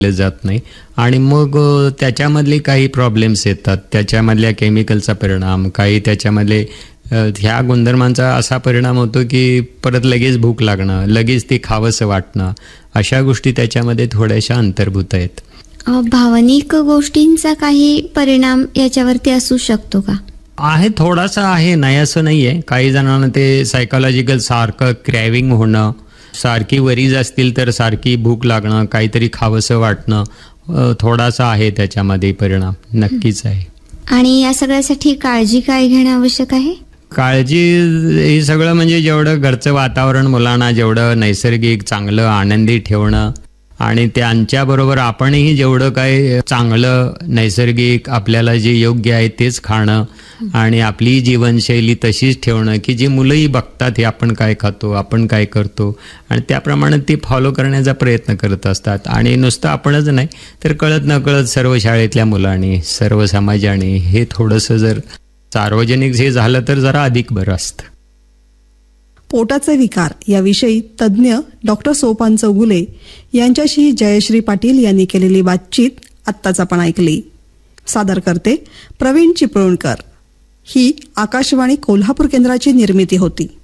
जात नाही आणि मग त्याच्यामधले काही प्रॉब्लेम्स येतात. त्याच्यामधल्या केमिकलचा परिणाम, काही त्याच्यामधले ह्या गुणधर्मांचा असा परिणाम होतो की परत लगेच भूक लागणं, लगेच ते खावंसं वाटणं, अशा गोष्टी त्याच्यामध्ये थोड्याशा अंतर्भूत आहेत. भावनिक गोष्टींचा काही परिणाम याच्यावरती असू शकतो का? आहे, थोडासा आहे, नाही असं नाही आहे. काही जणांना ते सायकोलॉजिकल सारखं क्रॅव्हिंग होणं, सारखी वरीज असतील तर सारखी भूक लागणं, काहीतरी खावंसं वाटणं, थोडासा आहे त्याच्यामध्ये परिणाम, नक्कीच आहे. आणि या सगळ्यासाठी काळजी काय घेणं आवश्यक आहे? काळजी हे सगळं म्हणजे जेवढं घरचं वातावरण मुलांना जेवढं नैसर्गिक चांगलं आनंदी ठेवणं आणि त्यांच्याबरोबर आपणही जेवढं काही चांगलं नैसर्गिक आपल्याला जे योग्य आहे तेच खाणं आणि आपली जीवनशैली तशीच ठेवणं की जी मुलंही बघतात हे आपण काय खातो, आपण काय करतो आणि त्याप्रमाणे ती फॉलो करण्याचा प्रयत्न करत असतात. आणि नुसतं आपणच नाही तर कळत नकळत सर्व शाळेतल्या मुलांनी, सर्व समाजाने हे थोडंसं जर सार्वजनिक हे झालं तर जरा अधिक बरं असतं. पोटाचे विकार याविषयी तज्ज्ञ डॉक्टर सोपान चौगुले यांच्याशी जयश्री पाटील यांनी केलेली बातचीत आत्ताच आपण ऐकली. सादर करते प्रवीण चिपळूणकर. ही आकाशवाणी कोल्हापूर केंद्राची निर्मिती होती.